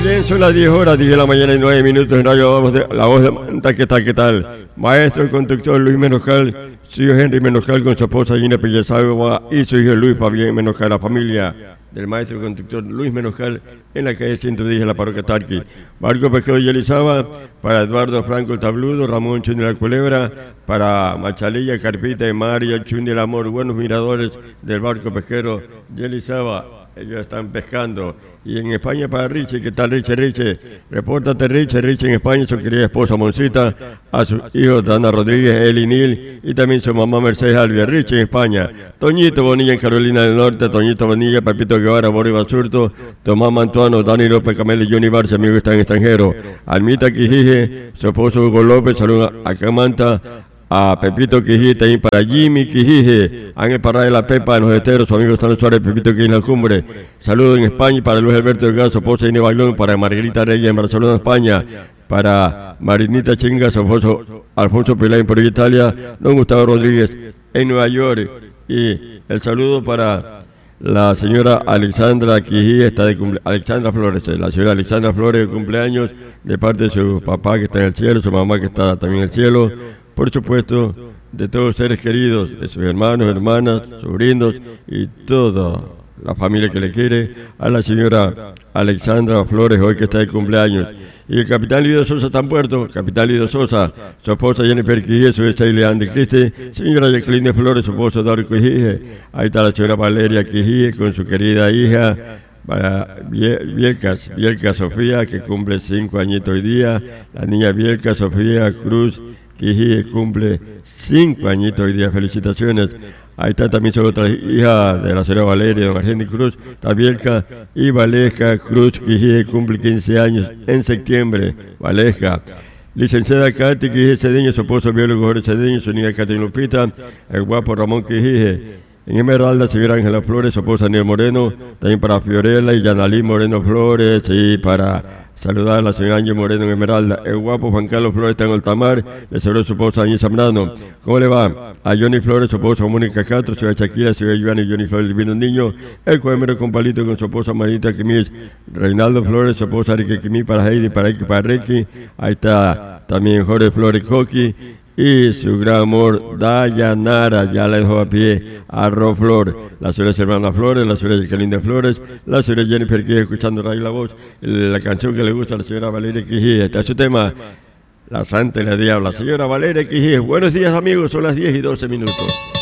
bien, son las 10 horas, 10 de la mañana y 9 minutos en Radio La Voz de Manta. ¿Qué tal, qué tal? Maestro, el conductor Luis Menojal, su hijo Henry Menojal con su esposa Gina Pellezábal y su hijo Luis Fabián Menojal, la familia del maestro y conductor Luis Menojal en la calle 110 de la parroquia Tarqui. Barco Pesquero y Elizaba, para Eduardo Franco el Tabludo, Ramón Chun de la Culebra, para Machalilla, Carpita y María Chun del Amor, buenos miradores del barco pesquero y Elizaba. Ellos están pescando. Y en España para Richie, ¿qué tal Richie? Repórtate Richie en España, su querida esposa Moncita, a sus hijos Dana Rodríguez, Eli Nil y también su mamá Mercedes Alvia. Richie en España, Toñito Bonilla en Carolina del Norte, Toñito Bonilla, Pepito Guevara, Boris Basurto, Tomás Mantuano, Dani López Camelo y Johnny Barcia, amigos que están en extranjero. Almita Quijije, su esposo Hugo López, saluda a Camanta, a Pepito Quijije, también para Jimmy Quijije, Ángel Parra de la Pepa, de los Esteros, su amigo Stanley Suárez, Pepito Quijije en la Cumbre. Saludos en España para Luis Alberto Delgado, su esposa Inés Bailón, para Margarita Reyes en Barcelona, España, para Marinita Chinga, su esposo Alfonso Pilar en Perú, Italia, don Gustavo Rodríguez en Nueva York. Y el saludo para la señora Alexandra Quijije, está de Alexandra Flores, la señora Alexandra Flores de cumpleaños, de parte de su papá que está en el cielo, su mamá que está también en el cielo. Por supuesto, de todos los seres queridos, de sus hermanos, hermanas, sobrinos y toda la familia que le quiere, a la señora Alexandra Flores, hoy que está de cumpleaños. Y el capitán Lido Sosa está en Puerto, capitán Lido Sosa, su esposa Jennifer Quijije, su hija Ileán de Cristi, señora Jacqueline Flores, su esposo Dario Quijije, ahí está la señora Valeria Quijije con su querida hija, para Bielka Sofía, que cumple 5 añitos hoy día, la niña Bielka Sofía Cruz Quijije cumple 5 añitos hoy día, felicitaciones. Ahí está también su otra hija de la señora Valeria, don Argenis Cruz, Tabielka y Valesca Cruz Quijije cumple 15 años en septiembre, Valesca. Licenciada Katy Quijije Cedeño, su esposo biólogo Jorge Cedeño, su niña Katy Lupita, el guapo Ramón Quijije. En Esmeralda, señora Ángela Flores, su esposa Daniel Moreno, también para Fiorella y Yanalí Moreno Flores, y para saludar a la señora Ángel Moreno en Esmeralda. El guapo Juan Carlos Flores está en Altamar, le saluda su esposa Ángel Zambrano. ¿Cómo le va? A Johnny Flores, su esposa Mónica Castro, señora Shakira, señora Joana y Johnny Flores, divino niño. El cuemero con palito con su esposa Marita Quimis. Reinaldo Flores, su esposa Ricky Quimis, para Heidi, para Ricky. Ahí está también Jorge Flores Coqui. Y su gran amor, Dayanara, ya la dejó a pie, Arro Flor, la señora Servana Flores, la señora Jacqueline Flores, la señora Jennifer Quijije, escuchando Radio La Voz, la canción que le gusta a la señora Valeria Quijije. Está su tema, La Santa y la Diabla. Señora Valeria Quijije, buenos días amigos, son las 10 y 12 minutos.